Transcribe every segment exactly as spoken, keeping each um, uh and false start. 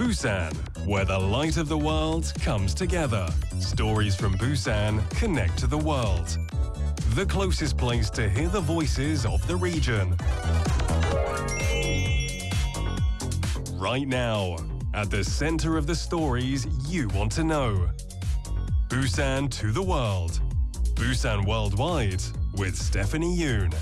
Busan, where the light of the world comes together. Stories from Busan connect to the world. The closest place to hear the voices of the region. Right now, at the center of the stories you want to know. Busan to the world. Busan Worldwide with Stephanie Yoon.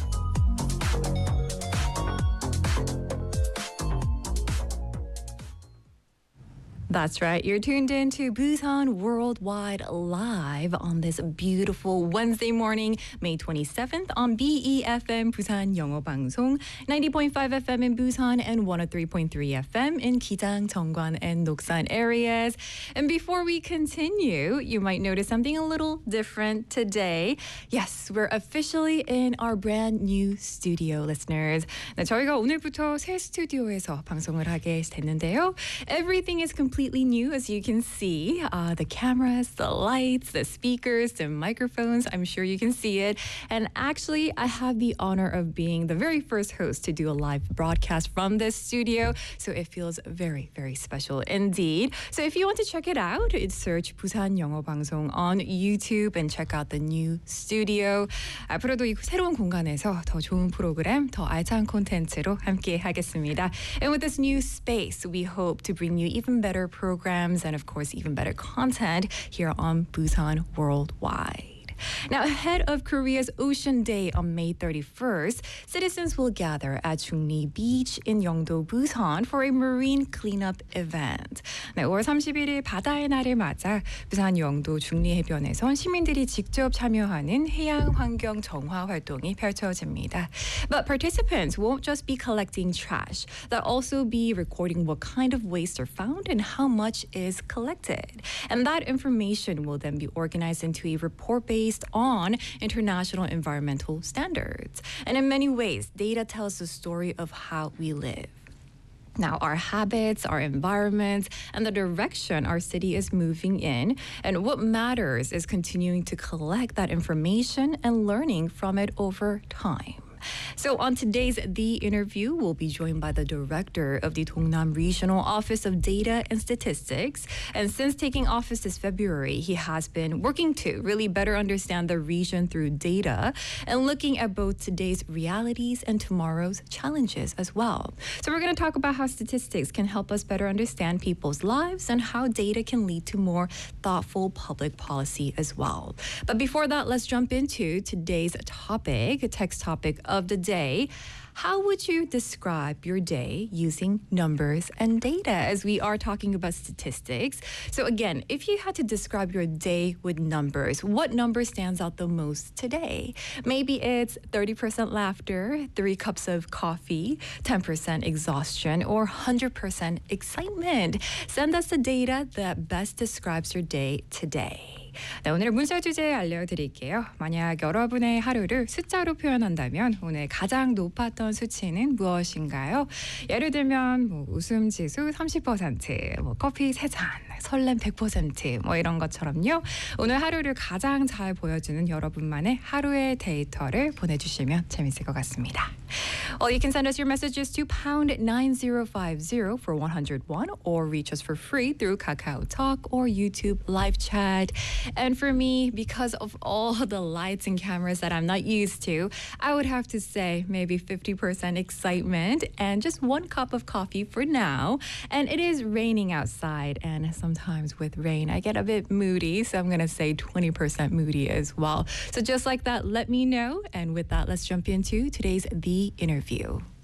That's right. You're tuned in to Busan Worldwide Live on this beautiful Wednesday morning, May twenty-seventh on B E F M Busan 영어 방송, ninety point five F M in Busan and one oh three point three F M in Kijang, Cheongwan, and Doksan areas. And before we continue, you might notice something a little different today. Yes, we're officially in our brand new studio, listeners. 네, 저희가 오늘부터 새 스튜디오에서 방송을 하게 됐는데요. Everything is complete. Completely new, as you can see. Uh, the cameras, the lights, the speakers, the microphones. I'm sure you can see it. And actually, I have the honor of being the very first host to do a live broadcast from this studio. So it feels very, very special indeed. So if you want to check it out, it's search 부산 영어 방송 on YouTube and check out the new studio. 앞으로도 이 새로운 공간에서 더 좋은 프로그램, 더 알찬 콘텐츠로 함께 하겠습니다. And with this new space, we hope to bring you even better programs and of course even better content here on Busan Worldwide. Now, ahead of Korea's Ocean Day on May thirty-first, citizens will gather at Chungni Beach in Yeongdo, Busan for a marine cleanup event. 네, 오월 삼십일일 바다의 날을 맞아 부산 영도 중리 해변에선 시민들이 직접 참여하는 해양 환경 정화 활동이 펼쳐집니다. But participants won't just be collecting trash. They'll also be recording what kind of waste are found and how much is collected. And that information will then be organized into a report based on international environmental standards. And in many ways, data tells the story of how we live. Now, our habits, our environment, and the direction our city is moving in. And what matters is continuing to collect that information and learning from it over time. So on today's The Interview, we'll be joined by the director of the Dongnam Regional Office of Data and Statistics. And since taking office this February, he has been working to really better understand the region through data and looking at both today's realities and tomorrow's challenges as well. So we're going to talk about how statistics can help us better understand people's lives and how data can lead to more thoughtful public policy as well. But before that, let's jump into today's topic, a text topic of the day. How would you describe your day using numbers and data as we are talking about statistics? So again, if you had to describe your day with numbers, what number stands out the most today? Maybe it's thirty percent laughter, three cups of coffee, ten percent exhaustion, or one hundred percent excitement. Send us the data that best describes your day today. 네, 오늘의 문자 주제 알려드릴게요. 만약 여러분의 하루를 숫자로 표현한다면 오늘 가장 높았던 수치는 무엇인가요? 예를 들면 뭐 웃음 지수 삼십 퍼센트, 뭐 커피 세 잔, 설렘 백 퍼센트 뭐 이런 것처럼요. 오늘 하루를 가장 잘 보여주는 여러분만의 하루의 데이터를 보내주시면 재밌을 것 같습니다. Well, you can send us your messages to pound nine zero five zero for one hundred one or reach us for free through Kakao Talk or YouTube live chat. And for me, because of all the lights and cameras that I'm not used to, I would have to say maybe fifty percent excitement and just one cup of coffee for now. And it is raining outside, and sometimes with rain, I get a bit moody, so I'm going to say twenty percent moody as well. So just like that, let me know. And with that, let's jump into today's The Interview.